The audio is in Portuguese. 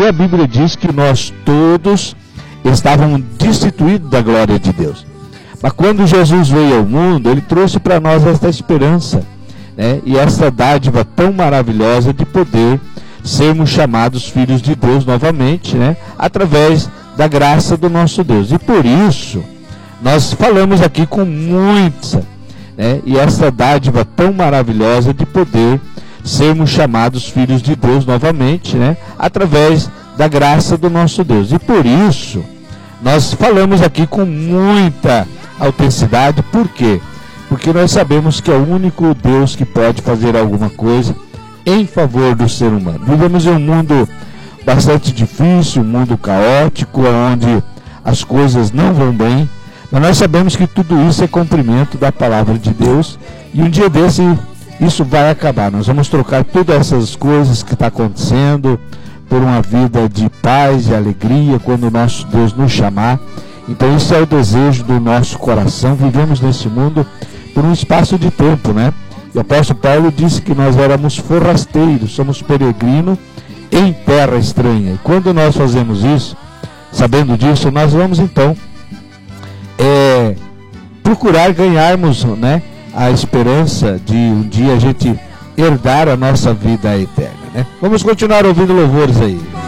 a Bíblia diz que nós todos estávamos destituídos da glória de Deus. Mas quando Jesus veio ao mundo, Ele trouxe para nós esta esperança, né? E essa dádiva tão maravilhosa de poder sermos chamados filhos de Deus novamente, né? Através da graça do nosso Deus. E por isso, nós falamos aqui com muita, né? E essa dádiva tão maravilhosa de poder sermos chamados filhos de Deus novamente, né? Através da graça do nosso Deus. E por isso, nós falamos aqui com muita autenticidade. Por quê? Porque nós sabemos que é o único Deus que pode fazer alguma coisa em favor do ser humano. Vivemos em um mundo bastante difícil, um mundo caótico, onde as coisas não vão bem, mas nós sabemos que tudo isso é cumprimento da palavra de Deus, e um dia desse isso vai acabar. Nós vamos trocar todas essas coisas que estão acontecendo por uma vida de paz e alegria quando o nosso Deus nos chamar. Então isso é o desejo do nosso coração. Vivemos nesse mundo por um espaço de tempo, né? E o apóstolo Paulo disse que nós éramos forrasteiros, somos peregrinos em terra estranha. E quando nós fazemos isso, sabendo disso, nós vamos então procurar ganharmos, né, a esperança de um dia a gente herdar a nossa vida eterna, né? Vamos continuar ouvindo louvores aí.